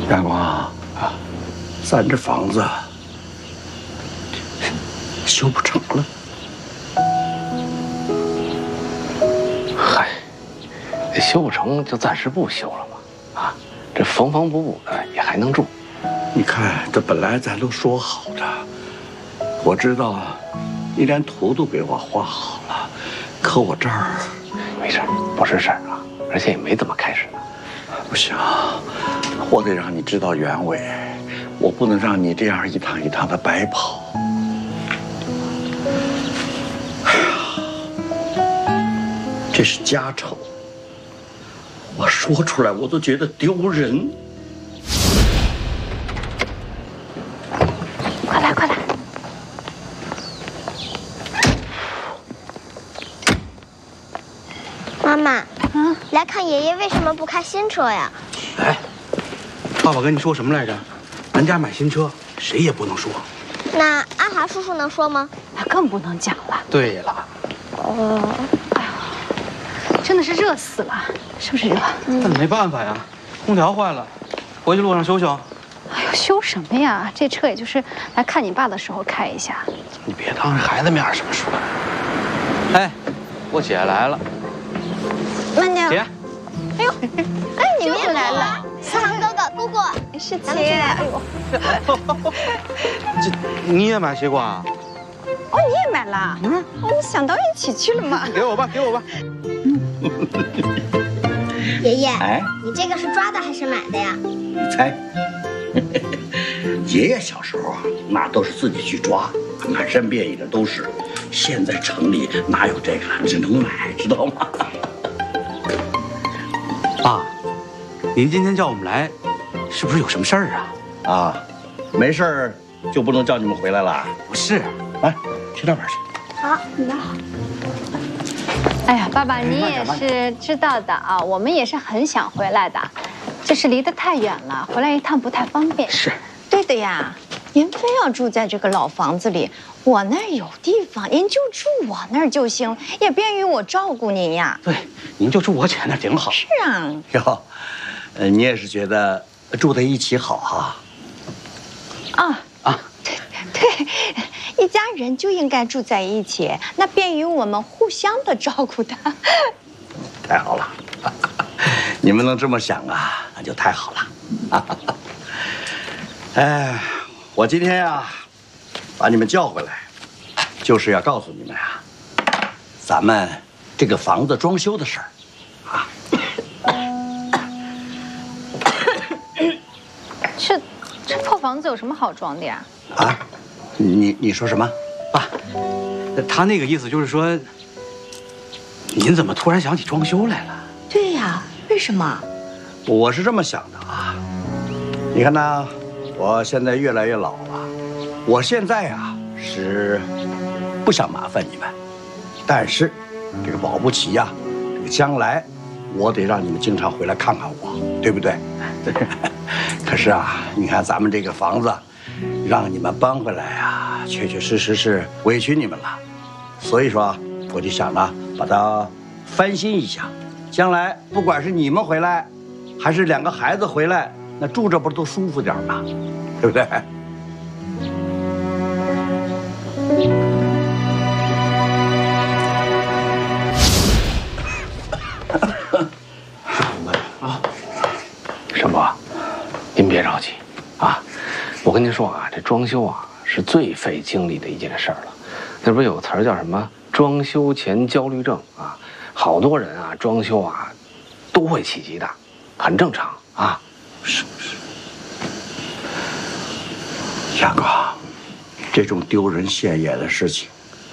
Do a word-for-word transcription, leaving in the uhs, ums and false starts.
阳光啊，咱这房子修不成了。 嗨，修不成就暂时不修了嘛。啊，这缝缝补补的也还能住。 你看，这本来咱都说好的，我知道你连图都给我画好了，可我这儿没事，不是事儿啊，而且也没怎么开始呢。 不行，我得让你知道原委，我不能让你这样一趟一趟的白跑。哎呀，这是家丑，我说出来我都觉得丢人。 快来快来！ 妈妈，嗯，来看爷爷为什么不开新车呀？ 哎，爸爸跟你说什么来着？咱家买新车，谁也不能说。 那阿华叔叔能说吗？ 那更不能讲了。 对了， 哦， 哎呦，真的是热死了，是不是热？ 那没办法呀，空调坏了，回去路上修修。 哎呦，修什么呀？这车也就是来看你爸的时候开一下。 你别当着孩子面这么说。哎，我姐来了。 慢点。 姐。 哎呦，哎，你们也来了。四航哥哥，姑姑，是姐。哎呦， 这你也买西瓜啊？ 哦，你也买了？嗯，我们想到一起去了嘛。 给我吧，给我吧。 爷爷， 哎， 你这个是抓的还是买的呀？ 你猜？爷爷小时候啊，那都是自己去抓，满山遍野的都是。现在城里哪有这个了？只能买，知道吗？ 爸，您今天叫我们来，是不是有什么事儿啊？ 啊，没事儿就不能叫你们回来了？ 不是， 来，去那边去。 好，你的好。 哎呀，爸爸，你也是知道的啊，我们也是很想回来的，就是离得太远了，回来一趟不太方便。 是， 对的呀，您非要住在这个老房子里，我那儿有地方，您就住我那儿就行，也便于我照顾您呀。 对，您就住我姐那儿挺好。 是啊。 哟，呃，你也是觉得住在一起好哈？ 啊啊，对对，一家人就应该住在一起，那便于我们互相的照顾的。 太好了，你们能这么想啊，那就太好了。哎，我今天呀，把你们叫回来，就是要告诉你们啊，咱们这个房子装修的事儿啊。 这这破房子有什么好装的呀？ 啊，你你说什么？ 爸，他那个意思就是说，您怎么突然想起装修来了？ 对呀，为什么？ 我是这么想的啊，你看呢，我现在越来越老了，我现在啊是不想麻烦你们，但是这个保不齐呀、啊，这个将来我得让你们经常回来看看我，对不对？对。可是啊，你看咱们这个房子，让你们搬回来啊，确确实实是委屈你们了，所以说我就想呢，把它翻新一下，将来不管是你们回来，还是两个孩子回来，那住着不都舒服点吗？对不对？ 啊， 沈伯，您别着急啊！我跟您说啊，这装修啊是最费精力的一件事儿了。那不是有个词儿叫什么“装修前焦虑症”啊？好多人啊，装修啊都会起急的，很正常啊。 是是。阳光，这种丢人现眼的事情，